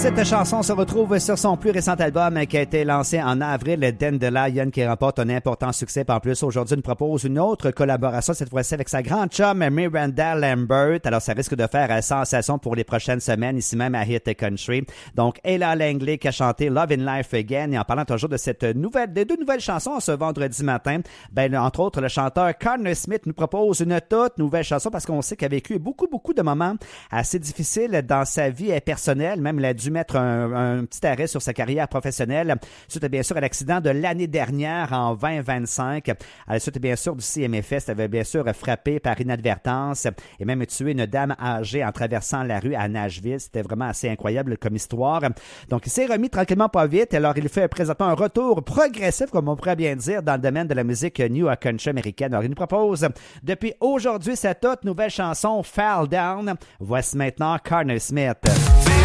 Cette chanson se retrouve sur son plus récent album qui a été lancé en avril, Dandelion, qui remporte un important succès. En plus, aujourd'hui, nous propose une autre collaboration, cette fois-ci avec sa grande chum Miranda Lambert. Alors, ça risque de faire sensation pour les prochaines semaines, ici même à Hit Country. Donc, Ella Langley qui a chanté Love in Life Again. Et en parlant toujours de des deux nouvelles chansons ce vendredi matin, entre autres, le chanteur Connor Smith nous propose une toute nouvelle chanson parce qu'on sait qu'il a vécu beaucoup de moments assez difficiles dans sa vie personnelle. Même, il a dû mettre un petit arrêt sur sa carrière professionnelle suite, bien sûr, à l'accident de l'année dernière en 2025. À la suite, bien sûr, du CMFS, avait bien sûr frappé par inadvertance et même tué une dame âgée en traversant la rue à Nashville. C'était vraiment assez incroyable comme histoire. Donc, il s'est remis tranquillement pas vite. Alors, il fait présentement un retour progressif, comme on pourrait bien dire, dans le domaine de la musique new country américaine. Alors, il nous propose depuis aujourd'hui cette toute nouvelle chanson, Fall Down. Voici maintenant Connor Smith.